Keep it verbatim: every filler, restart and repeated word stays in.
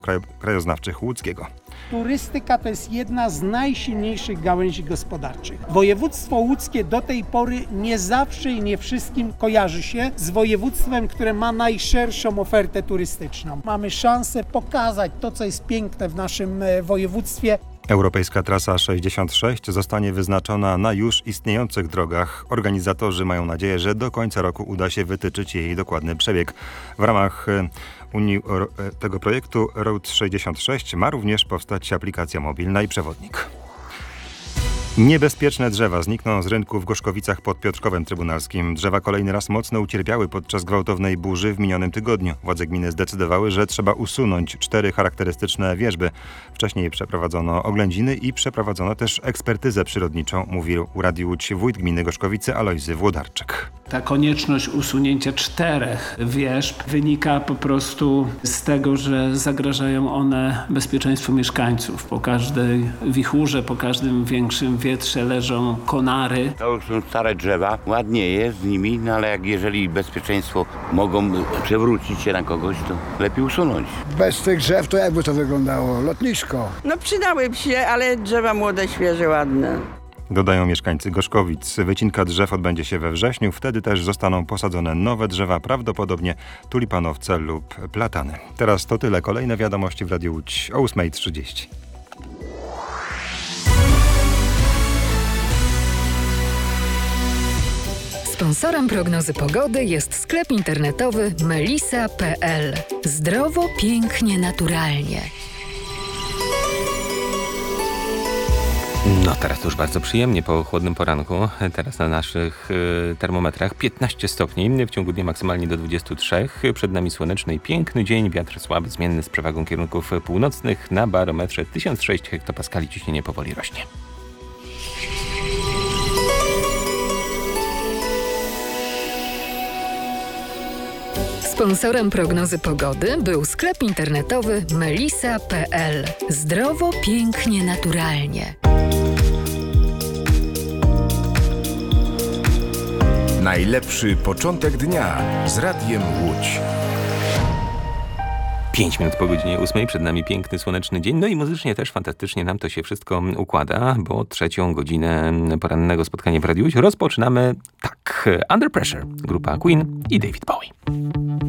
krajoznawczych łódzkiego. Turystyka to jest jedna z najsilniejszych gałęzi gospodarczych. Województwo łódzkie do tej pory nie zawsze i nie wszystkim kojarzy się z województwem, które ma najszerszą ofertę turystyczną. Mamy szansę pokazać to, co jest piękne w naszym województwie. Europejska trasa sześćdziesiąt sześć zostanie wyznaczona na już istniejących drogach. Organizatorzy mają nadzieję, że do końca roku uda się wytyczyć jej dokładny przebieg. W ramach Unii tego projektu Road sześćdziesiąt sześć ma również powstać aplikacja mobilna i przewodnik. Niebezpieczne drzewa znikną z rynku w Gorzkowicach pod Piotrkowem Trybunalskim. Drzewa kolejny raz mocno ucierpiały podczas gwałtownej burzy w minionym tygodniu. Władze gminy zdecydowały, że trzeba usunąć cztery charakterystyczne wierzby. Wcześniej przeprowadzono oględziny i przeprowadzono też ekspertyzę przyrodniczą, mówił u Radiu Łódź wójt gminy Gorzkowice Alojzy Włodarczyk. Ta konieczność usunięcia czterech wierzb wynika po prostu z tego, że zagrażają one bezpieczeństwu mieszkańców. Po każdej wichurze, po każdym większym wietrze leżą konary. To już są stare drzewa, ładnie jest z nimi, no ale jak jeżeli bezpieczeństwo mogą przewrócić się na kogoś, to lepiej usunąć. Bez tych drzew to jakby to wyglądało? Lotnisko. No przydałyby się, ale drzewa młode, świeże, ładne. Dodają mieszkańcy Gorzkowic. Wycinka drzew odbędzie się we wrześniu. Wtedy też zostaną posadzone nowe drzewa, prawdopodobnie tulipanowce lub platany. Teraz to tyle. Kolejne wiadomości w Radiu Łódź o ósma trzydzieści. Sponsorem prognozy pogody jest sklep internetowy melisa kropka pe el. Zdrowo, pięknie, naturalnie. No teraz to już bardzo przyjemnie po chłodnym poranku. Teraz na naszych y, termometrach piętnaście stopni, w ciągu dnia maksymalnie do dwudziestu trzech. Przed nami słoneczny i piękny dzień, wiatr słaby, zmienny z przewagą kierunków północnych. Na barometrze tysiąc sześć hektopaskali, ciśnienie powoli rośnie. Sponsorem prognozy pogody był sklep internetowy melisa kropka pe el. Zdrowo, pięknie, naturalnie. Najlepszy początek dnia z Radiem Łódź. Pięć minut po godzinie ósmej, przed nami piękny, słoneczny dzień. No i muzycznie też fantastycznie nam to się wszystko układa, bo trzecią godzinę porannego spotkania w Radiu Łódź rozpoczynamy tak. Under Pressure, grupa Queen i David Bowie.